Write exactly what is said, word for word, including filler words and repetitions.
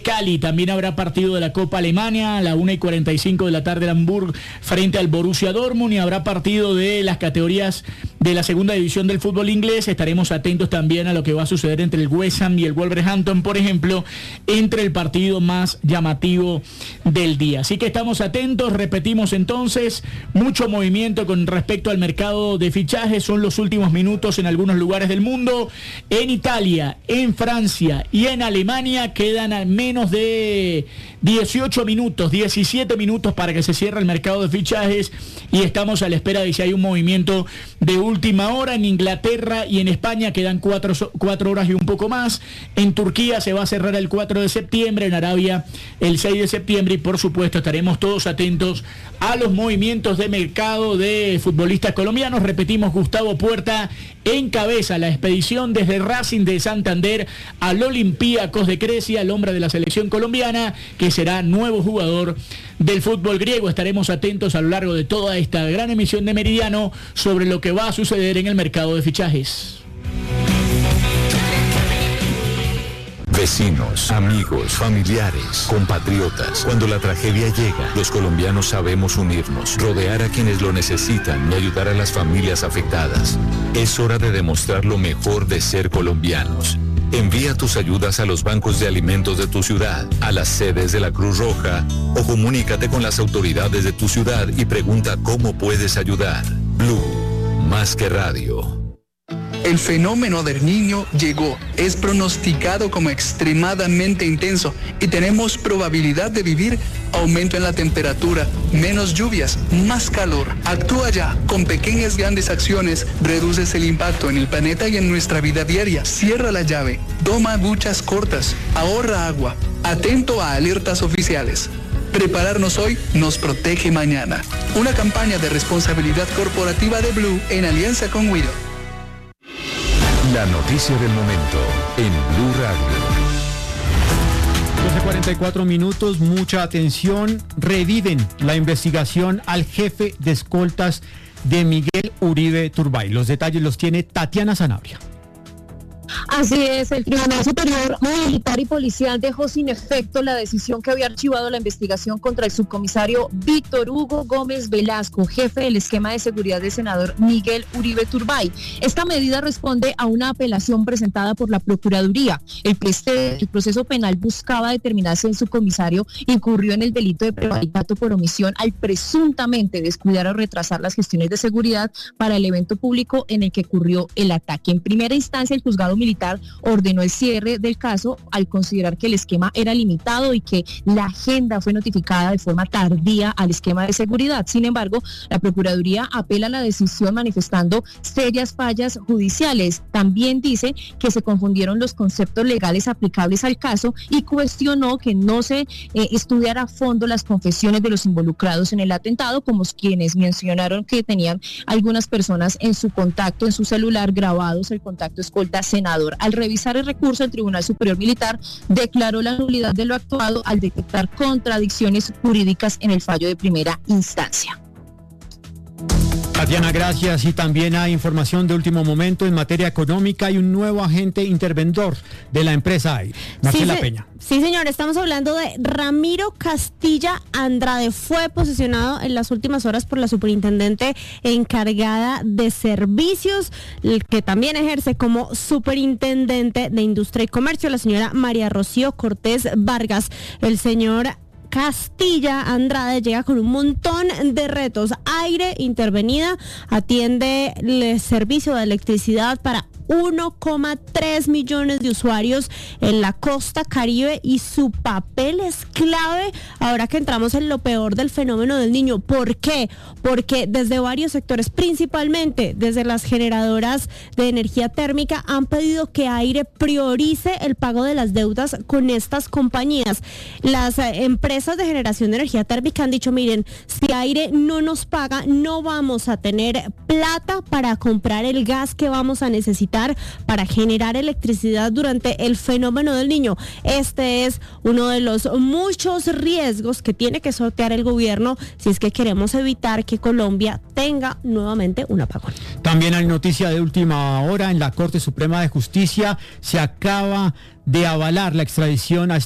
Cali. También habrá partido de la Copa Alemania a la una y cuarenta y cinco de la tarde en Hamburgo frente al Borussia Dortmund, y habrá partido de las categorías de la segunda división del fútbol inglés. Estaremos atentos también a lo que va a suceder entre el West Ham y el Wolverhampton, por ejemplo, entre el partido más llamativo del día. Así que estamos atentos. Repetimos entonces, mucho movimiento con respecto al mercado de fichajes. Son los últimos minutos en algunos lugares del mundo. En Italia, en Francia y en Alemania quedan al menos menos de dieciocho minutos, diecisiete minutos para que se cierre el mercado de fichajes, y estamos a la espera de si hay un movimiento de última hora. En Inglaterra y en España quedan cuatro, cuatro horas y un poco más. En Turquía se va a cerrar el cuatro de septiembre, en Arabia el seis de septiembre, y por supuesto estaremos todos atentos a los movimientos de mercado de futbolistas colombianos. Repetimos, Gustavo Puerta encabeza la expedición desde Racing de Santander al Olympiacos de Grecia, el hombre de la selección colombiana, que será nuevo jugador del fútbol griego. Estaremos atentos a lo largo de toda esta gran emisión de Meridiano sobre lo que va a suceder en el mercado de fichajes. Vecinos, amigos, familiares, compatriotas. Cuando la tragedia llega, los colombianos sabemos unirnos, rodear a quienes lo necesitan y ayudar a las familias afectadas. Es hora de demostrar lo mejor de ser colombianos. Envía tus ayudas a los bancos de alimentos de tu ciudad, a las sedes de la Cruz Roja, o comunícate con las autoridades de tu ciudad y pregunta cómo puedes ayudar. Blue, más que radio. El fenómeno del Niño llegó, es pronosticado como extremadamente intenso y tenemos probabilidad de vivir aumento en la temperatura, menos lluvias, más calor. Actúa ya, con pequeñas grandes acciones, reduces el impacto en el planeta y en nuestra vida diaria. Cierra la llave, toma duchas cortas, ahorra agua, atento a alertas oficiales. Prepararnos hoy nos protege mañana. Una campaña de responsabilidad corporativa de Blue en alianza con Wido. La noticia del momento en Blue Radio. doce cuarenta y cuatro minutos, mucha atención. Reviven la investigación al jefe de escoltas de Miguel Uribe Turbay. Los detalles los tiene Tatiana Sanabria. Así es, el Tribunal Superior Militar y Policial dejó sin efecto la decisión que había archivado la investigación contra el subcomisario Víctor Hugo Gómez Velasco, jefe del esquema de seguridad del senador Miguel Uribe Turbay. Esta medida responde a una apelación presentada por la Procuraduría. El, preste, el proceso penal buscaba determinar si el subcomisario incurrió en el delito de prevaricato por omisión al presuntamente descuidar o retrasar las gestiones de seguridad para el evento público en el que ocurrió el ataque. En primera instancia, el juzgado militar ordenó el cierre del caso al considerar que el esquema era limitado y que la agenda fue notificada de forma tardía al esquema de seguridad. Sin embargo, la Procuraduría apela a la decisión manifestando serias fallas judiciales. También dice que se confundieron los conceptos legales aplicables al caso y cuestionó que no se eh, estudiara a fondo las confesiones de los involucrados en el atentado, como quienes mencionaron que tenían algunas personas en su contacto, en su celular, grabados el contacto escolta senador. Al revisar el recurso, el Tribunal Superior Militar declaró la nulidad de lo actuado al detectar contradicciones jurídicas en el fallo de primera instancia. Tatiana, gracias. Y también hay información de último momento en materia económica. Hay un nuevo agente interventor de la empresa Aire, Marcela sí, Peña. Sí, señor, estamos hablando de Ramiro Castilla Andrade. Fue posesionado en las últimas horas por la superintendente encargada de servicios, que también ejerce como superintendente de Industria y Comercio, la señora María Rocío Cortés Vargas. El señor Castilla Andrade llega con un montón de retos. Aire intervenida atiende el servicio de electricidad para uno coma tres millones de usuarios en la costa Caribe, y su papel es clave ahora que entramos en lo peor del fenómeno del Niño. ¿Por qué? Porque desde varios sectores, principalmente desde las generadoras de energía térmica, han pedido que Aire priorice el pago de las deudas con estas compañías. Las eh, empresas de generación de energía térmica han dicho, miren, si Aire no nos paga, no vamos a tener plata para comprar el gas que vamos a necesitar para generar electricidad durante el fenómeno del Niño. Este es uno de los muchos riesgos que tiene que sortear el gobierno si es que queremos evitar que Colombia tenga nuevamente un apagón. También hay noticia de última hora. En la Corte Suprema de Justicia se acaba de avalar la extradición a